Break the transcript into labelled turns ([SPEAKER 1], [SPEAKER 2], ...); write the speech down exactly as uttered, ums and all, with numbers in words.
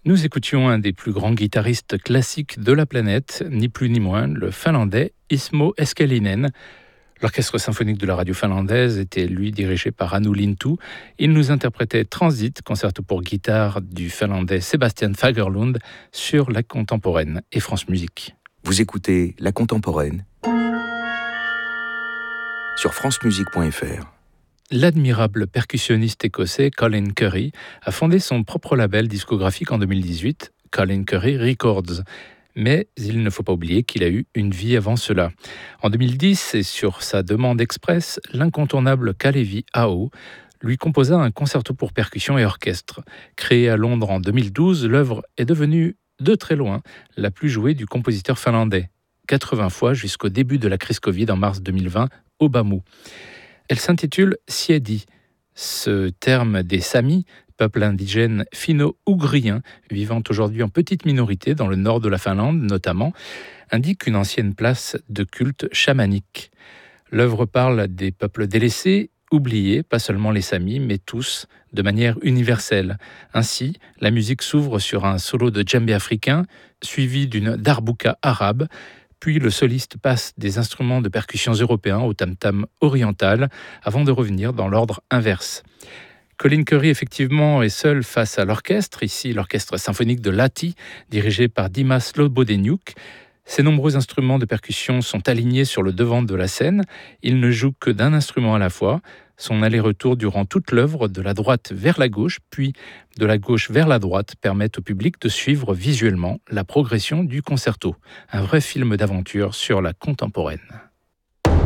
[SPEAKER 1] Nous écoutions un des plus grands guitaristes classiques de la planète, ni plus ni moins, le finlandais Ismo Eskelinen. L'orchestre symphonique de la radio finlandaise était, lui, dirigé par Anu Lintu. Il nous interprétait Transit, concerto pour guitare du finlandais Sebastian Fagerlund, sur La Contemporaine et France Musique.
[SPEAKER 2] Vous écoutez La Contemporaine sur francemusique point f r.
[SPEAKER 1] L'admirable percussionniste écossais Colin Currie a fondé son propre label discographique en deux mille dix-huit, Colin Currie Records. Mais il ne faut pas oublier qu'il a eu une vie avant cela. En deux mille dix, et sur sa demande express, l'incontournable Kalevi Aho lui composa un concerto pour percussion et orchestre. Créé à Londres en deux mille douze, l'œuvre est devenue, de très loin, la plus jouée du compositeur finlandais. quatre-vingts fois jusqu'au début de la crise Covid en mars deux mille vingt, au Bamou. Elle s'intitule Siedi. Ce terme des Samis, peuple indigène finno-ougrien, vivant aujourd'hui en petite minorité dans le nord de la Finlande notamment, indique une ancienne place de culte chamanique. L'œuvre parle des peuples délaissés, oubliés, pas seulement les Samis, mais tous, de manière universelle. Ainsi, la musique s'ouvre sur un solo de djembé africain, suivi d'une darbouka arabe, puis le soliste passe des instruments de percussion européens au tam-tam oriental, avant de revenir dans l'ordre inverse. Colin Currie, effectivement, est seul face à l'orchestre, ici l'orchestre symphonique de Lahti, dirigé par Dimas Lobodeniuk. Ses nombreux instruments de percussion sont alignés sur le devant de la scène. Il ne joue que d'un instrument à la fois. Son aller-retour durant toute l'œuvre, de la droite vers la gauche, puis de la gauche vers la droite, permet au public de suivre visuellement la progression du concerto. Un vrai film d'aventure sur la contemporaine.